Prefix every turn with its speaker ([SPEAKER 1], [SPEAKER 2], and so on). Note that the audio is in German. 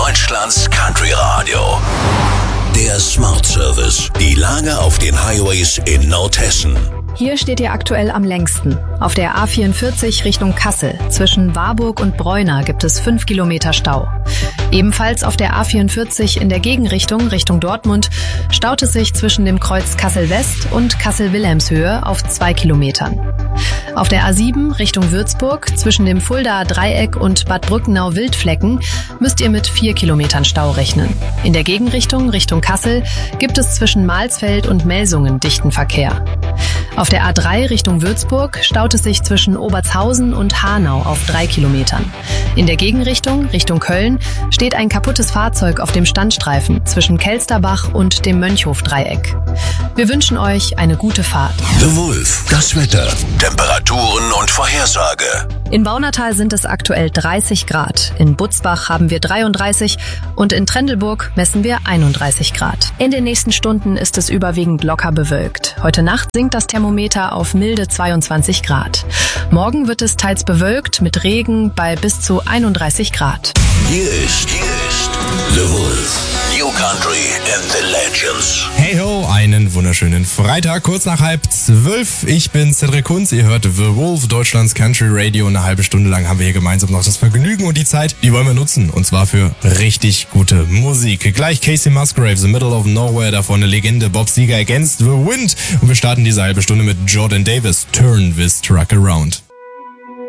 [SPEAKER 1] Deutschlands Country Radio. Der Smart Service. Die Lage auf den Highways in Nordhessen.
[SPEAKER 2] Hier steht ihr aktuell am längsten. Auf der A44 Richtung Kassel. Zwischen Warburg und Breuna gibt es 5 Kilometer Stau. Ebenfalls auf der A44 in der Gegenrichtung Richtung Dortmund staut es sich zwischen dem Kreuz Kassel-West und Kassel-Wilhelmshöhe auf 2 Kilometern. Auf der A7 Richtung Würzburg zwischen dem Fuldaer Dreieck und Bad Brückenau-Wildflecken müsst ihr mit 4 Kilometern Stau rechnen. In der Gegenrichtung Richtung Kassel gibt es zwischen Malsfeld und Melsungen dichten Verkehr. Auf der A3 Richtung Würzburg staut es sich zwischen Obertshausen und Hanau auf 3 Kilometern. In der Gegenrichtung Richtung Köln steht ein kaputtes Fahrzeug auf dem Standstreifen zwischen Kelsterbach und dem Mönchhof-Dreieck. Wir wünschen euch eine gute Fahrt.
[SPEAKER 1] The Wolf, das Wetter, Temperaturen und Vorhersage.
[SPEAKER 2] In Baunatal sind es aktuell 30 Grad. In Butzbach haben wir 33 und in Trendelburg messen wir 31 Grad. In den nächsten Stunden ist es überwiegend locker bewölkt. Heute Nacht sinkt das Thermometer auf milde 22 Grad. Morgen wird es teils bewölkt mit Regen bei bis zu 31 Grad.
[SPEAKER 1] Hier ist The Wolf. New Country and the Legends.
[SPEAKER 3] Hey ho, einen wunderschönen Freitag, kurz nach 11:30. Ich bin Cedric Kunz, ihr hört The Wolf, Deutschlands Country Radio. Eine halbe Stunde lang haben wir hier gemeinsam noch das Vergnügen und die Zeit, die wollen wir nutzen. Und zwar für richtig gute Musik. Gleich Casey Musgrave, The Middle of Nowhere, davon eine Legende, Bob Seger Against the Wind. Und wir starten diese halbe Stunde mit Jordan Davis, Turn This Truck Around.